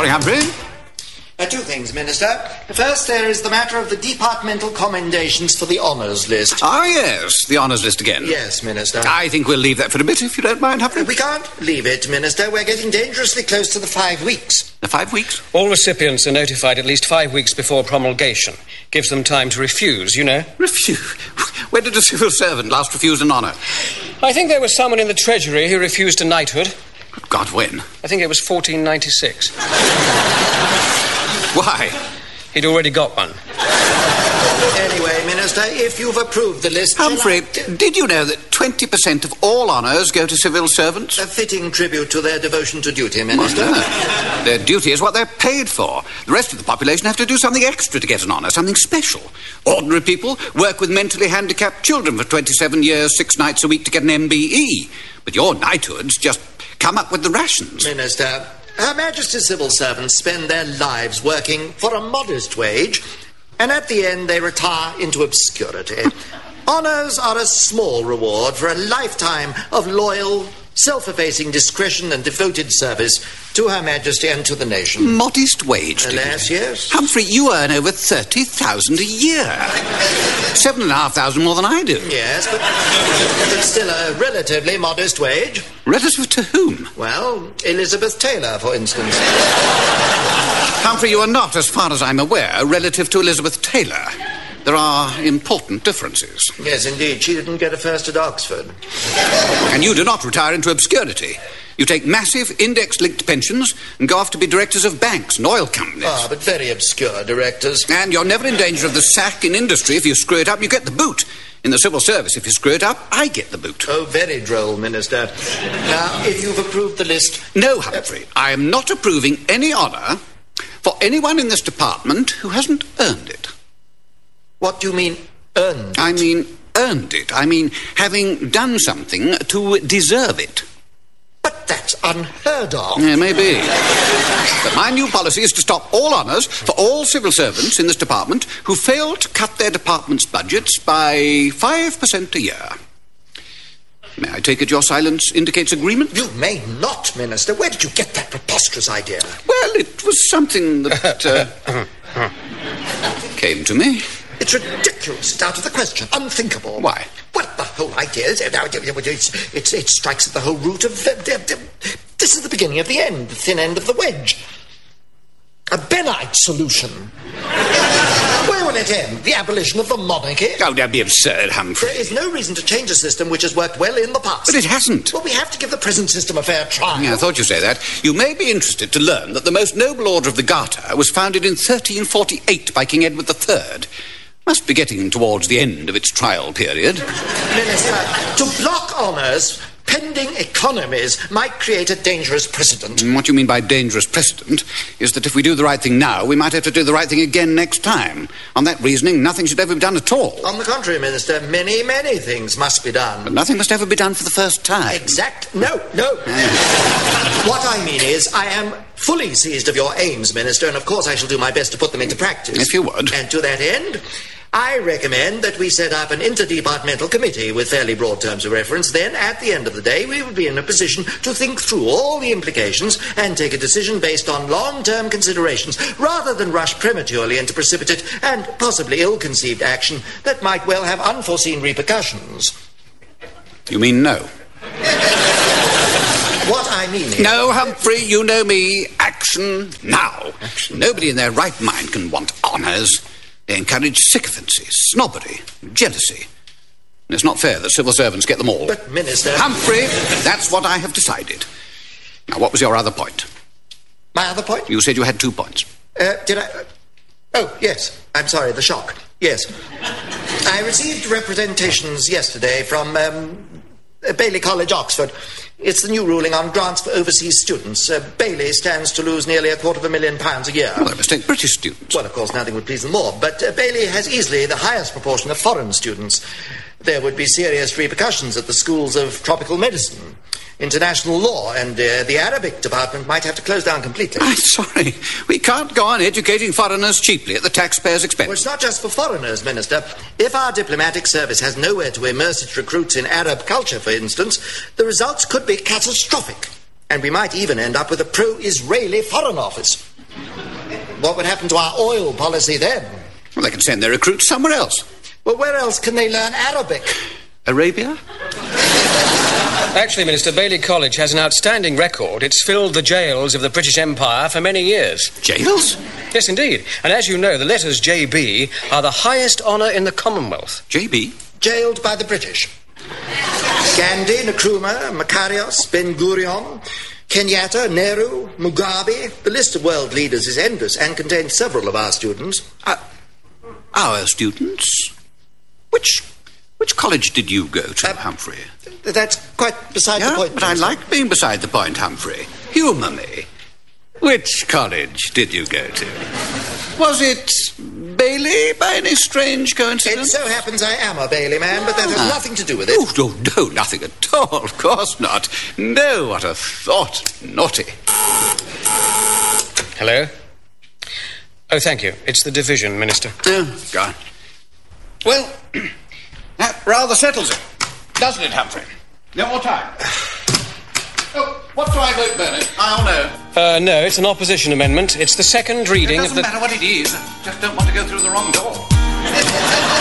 morning, Humphrey. Two things, Minister. First, there is the matter of the departmental commendations for the honours list. Ah, yes, the honours list again. Yes, Minister. I think we'll leave that for a bit, if you don't mind, Humphrey. We can't leave it, Minister. We're getting dangerously close to the 5 weeks. The 5 weeks? All recipients are notified at least 5 weeks before promulgation. Gives them time to refuse, you know. Refuse? When did a civil servant last refuse an honour? I think there was someone in the Treasury who refused a knighthood. Good God, when? I think it was 1496. Why? He'd already got one. Anyway, Minister, if you've approved the list... Humphrey, did you know that 20% of all honours go to civil servants? A fitting tribute to their devotion to duty, Minister. Well, their duty is what they're paid for. The rest of the population have to do something extra to get an honour, something special. Ordinary people work with mentally handicapped children for 27 years, 6 nights a week to get an MBE. But your knighthoods just come up with the rations. Minister, Her Majesty's civil servants spend their lives working for a modest wage, and at the end they retire into obscurity. Honours are a small reward for a lifetime of loyal, self-effacing discretion and devoted service to Her Majesty and to the nation. Modest wage, Alas, yes. Humphrey, you earn over 30,000 a year. 7,500 more than I do. Yes, but still a relatively modest wage. Relative to whom? Well, Elizabeth Taylor, for instance. Humphrey, you are not, as far as I'm aware, relative to Elizabeth Taylor. There are important differences. Yes, indeed. She didn't get a first at Oxford. And you do not retire into obscurity. You take massive index-linked pensions and go off to be directors of banks and oil companies. Ah, but very obscure directors. And you're never in danger of the sack in industry. If you screw it up, you get the boot. In the civil service, if you screw it up, I get the boot. Oh, very droll, Minister. Now, if you've approved the list... No, Humphrey, I am not approving any honour for anyone in this department who hasn't earned it. What do you mean, earned it? I mean, earned it. I mean, having done something to deserve it. But that's unheard of. Yeah, maybe. But my new policy is to stop all honours for all civil servants in this department who fail to cut their department's budgets by 5% a year. May I take it your silence indicates agreement? You may not, Minister. Where did you get that preposterous idea? Well, it was something that came to me. It's ridiculous. It's out of the question. Unthinkable. Why? Well, the whole idea is... It strikes at the whole root of... This is the beginning of the end, the thin end of the wedge. A Benite solution. Where will it end? The abolition of the monarchy? Oh, that'd be absurd, Humphrey. There is no reason to change a system which has worked well in the past. But it hasn't. Well, we have to give the present system a fair trial. Yeah, I thought you'd say that. You may be interested to learn that the most noble order of the Garter was founded in 1348 by King Edward III. Must be getting towards the end of its trial period. Minister, to block honours pending economies might create a dangerous precedent. What you mean by dangerous precedent is that if we do the right thing now, we might have to do the right thing again next time. On that reasoning, nothing should ever be done at all. On the contrary, Minister, many, many things must be done. But nothing must ever be done for the first time. No. What I mean is, I am fully seized of your aims, Minister, and of course I shall do my best to put them into practice. If you would. And to that end, I recommend that we set up an interdepartmental committee with fairly broad terms of reference. Then, at the end of the day, we will be in a position to think through all the implications and take a decision based on long-term considerations, rather than rush prematurely into precipitate and possibly ill-conceived action that might well have unforeseen repercussions. You mean no? What I mean is... No, Humphrey, you know me. Action now. Nobody in their right mind can want honours. They encourage sycophancy, snobbery, jealousy. And it's not fair that civil servants get them all. But, Minister... Humphrey, that's what I have decided. Now, what was your other point? My other point? You said you had 2 points. Did I... Oh, yes. I'm sorry, the shock. Yes. I received representations yesterday from Bailey College, Oxford. It's the new ruling on grants for overseas students. Bailey stands to lose nearly £250,000 a year. Well, they must take British students. Well, of course, nothing would please them more. But Bailey has easily the highest proportion of foreign students. There would be serious repercussions at the schools of tropical medicine, international law, and the Arabic department might have to close down completely. I'm sorry. We can't go on educating foreigners cheaply at the taxpayers' expense. Well, it's not just for foreigners, Minister. If our diplomatic service has nowhere to immerse its recruits in Arab culture, for instance, the results could be catastrophic. And we might even end up with a pro-Israeli foreign office. What would happen to our oil policy then? Well, they can send their recruits somewhere else. Well, where else can they learn Arabic? Arabia? Actually, Minister, Bailey College has an outstanding record. It's filled the jails of the British Empire for many years. Jails? Yes, indeed. And as you know, the letters JB are the highest honour in the Commonwealth. JB? Jailed by the British. Gandhi, Nkrumah, Makarios, Ben-Gurion, Kenyatta, Nehru, Mugabe. The list of world leaders is endless and contains several of our students. Our students? Which college did you go to, Humphrey? That's quite beside the point. But I like being beside the point, Humphrey. Humour me. Which college did you go to? Was it Bailey, by any strange coincidence? It so happens I am a Bailey man, but that has nothing to do with it. Oh, no, nothing at all. Of course not. No, what a thought. Naughty. Hello? Oh, thank you. It's the division, Minister. Oh, God. Well, that rather settles it, doesn't it, Humphrey? No more time. Oh, what do I vote, Bernard? I'll know. No, it's an opposition amendment. It's the second reading of the... It doesn't matter what it is. I just don't want to go through the wrong door.